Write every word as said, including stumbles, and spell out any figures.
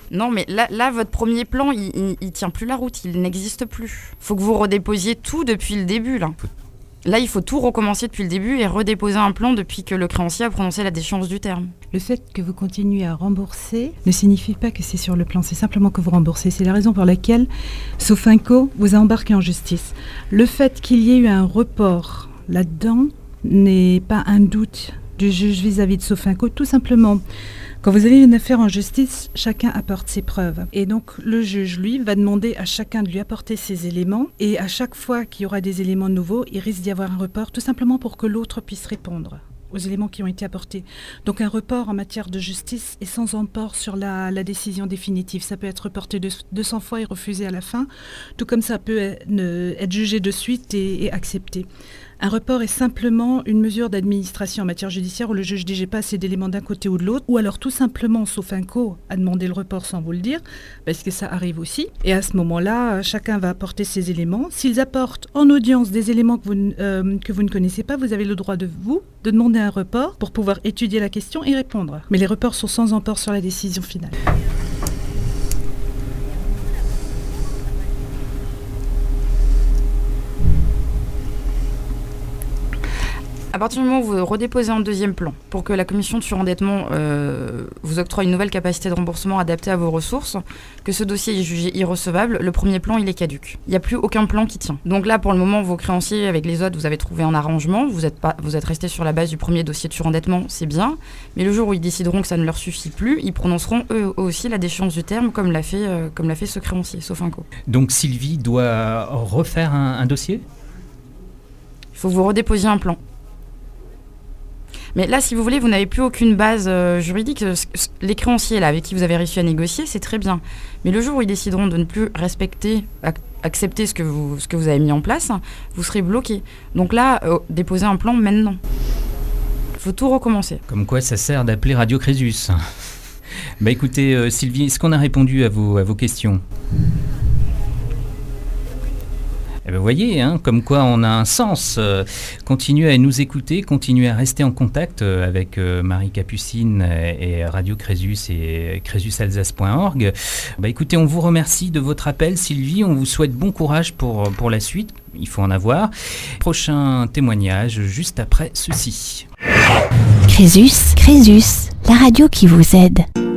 Non, mais là, là votre premier plan, il, il, il tient plus la route, il n'existe plus. Faut que vous redéposiez tout depuis le début, là. Là, il faut tout recommencer depuis le début et redéposer un plan depuis que le créancier a prononcé la déchéance du terme. Le fait que vous continuez à rembourser ne signifie pas que c'est sur le plan, c'est simplement que vous remboursez. C'est la raison pour laquelle Sofinco vous a embarqué en justice. Le fait qu'il y ait eu un report là-dedans n'est pas un doute du juge vis-à-vis de Sofinco, tout simplement. Quand vous avez une affaire en justice, chacun apporte ses preuves. Et donc, le juge, lui, va demander à chacun de lui apporter ses éléments. Et à chaque fois qu'il y aura des éléments nouveaux, il risque d'y avoir un report, tout simplement pour que l'autre puisse répondre aux éléments qui ont été apportés. Donc, un report en matière de justice est sans emport sur la, la décision définitive. Ça peut être reporté deux cents fois et refusé à la fin, tout comme ça peut être jugé de suite et, et accepté. Un report est simplement une mesure d'administration en matière judiciaire où le juge dit j'ai pas assez d'éléments d'un côté ou de l'autre, ou alors tout simplement Sofinco a demandé le report sans vous le dire, parce que ça arrive aussi. Et à ce moment-là, chacun va apporter ses éléments. S'ils apportent en audience des éléments que vous, euh, que vous ne connaissez pas, vous avez le droit de vous de demander un report pour pouvoir étudier la question et répondre. Mais les reports sont sans emport sur la décision finale. À partir du moment où vous redéposez un deuxième plan pour que la commission de surendettement euh, vous octroie une nouvelle capacité de remboursement adaptée à vos ressources, que ce dossier est jugé irrecevable, le premier plan il est caduc. Il n'y a plus aucun plan qui tient. Donc là pour le moment vos créanciers avec les autres vous avez trouvé un arrangement, vous êtes, pas, vous êtes resté sur la base du premier dossier de surendettement, c'est bien, mais le jour où ils décideront que ça ne leur suffit plus, ils prononceront eux aussi la déchéance du terme comme l'a fait, euh, comme l'a fait ce créancier, Sofinco. Donc Sylvie doit refaire un, un dossier ? Il faut que vous redéposiez un plan. Mais là, si vous voulez, vous n'avez plus aucune base euh, juridique. Les créanciers là, avec qui vous avez réussi à négocier, c'est très bien. Mais le jour où ils décideront de ne plus respecter, ac- accepter ce que, vous, ce que vous avez mis en place, vous serez bloqué. Donc là, euh, déposez un plan maintenant. Il faut tout recommencer. Comme quoi, ça sert d'appeler Radio Crésus. Bah écoutez, euh, Sylvie, est-ce qu'on a répondu à vos, à vos questions ? Eh ben, vous voyez, hein, comme quoi on a un sens. Euh, continuez à nous écouter, continuez à rester en contact euh, avec euh, Marie Capucine et, et Radio Crésus et crésus alsace point org. Bah, écoutez, on vous remercie de votre appel, Sylvie. On vous souhaite bon courage pour, pour la suite. Il faut en avoir. Prochain témoignage juste après ceci. Crésus, Crésus, la radio qui vous aide.